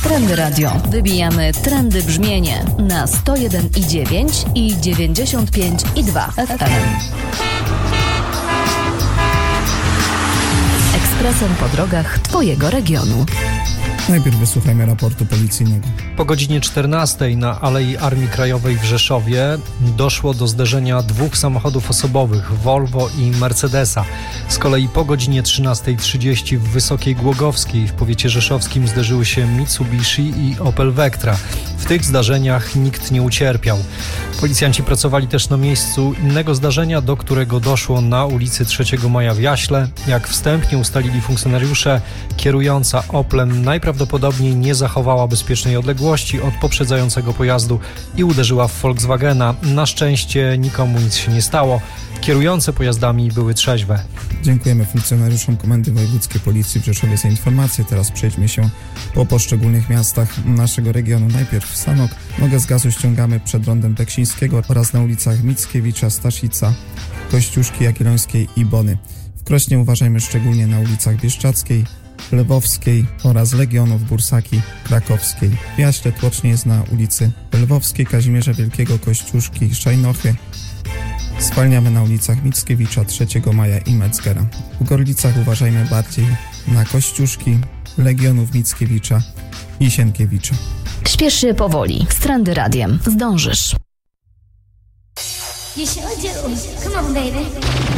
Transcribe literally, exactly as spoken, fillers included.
Trendy Radio. Wybijamy trendy brzmienie na sto jeden i dziewięć i dziewięćdziesiąt pięć i dwa F M. Ekspresem po drogach Twojego regionu. Najpierw wysłuchajmy raportu policyjnego. Po godzinie czternastej na Alei Armii Krajowej w Rzeszowie doszło do zderzenia dwóch samochodów osobowych, Volvo i Mercedesa. Z kolei po godzinie trzynastej trzydzieści w Wysokiej Głogowskiej w powiecie rzeszowskim zderzyły się Mitsubishi i Opel Vectra. W tych zdarzeniach nikt nie ucierpiał. Policjanci pracowali też na miejscu innego zdarzenia, do którego doszło na ulicy trzeciego Maja w Jaśle. Jak wstępnie ustalili funkcjonariusze, kierująca Oplem najprawdopodobniej nie zachowała bezpiecznej odległości od poprzedzającego pojazdu i uderzyła w Volkswagena. Na szczęście nikomu nic się nie stało. Kierujące pojazdami były trzeźwe. Dziękujemy funkcjonariuszom Komendy Wojewódzkiej Policji w Rzeszowie za informacje. Teraz przejdźmy się po poszczególnych miastach naszego regionu. Najpierw w Sanok. Nogę z gazu ściągamy przed rondem Beksińskiego oraz na ulicach Mickiewicza, Staszica, Kościuszki Jagiellońskiej i Bony. W Krośnie uważajmy szczególnie na ulicach Bieszczackiej, Lwowskiej oraz Legionów, Bursaki, Krakowskiej. W Jaśle tłocznie jest na ulicy Lwowskiej, Kazimierza Wielkiego, Kościuszki, Szajnochy. Zwalniamy na ulicach Mickiewicza, trzeciego Maja i Metzgera. W Gorlicach uważajmy bardziej na Kościuszki, Legionów, Mickiewicza i Sienkiewicza. Śpiesz się powoli. Z Trendy Radiem zdążysz. You sure do. Come on, baby.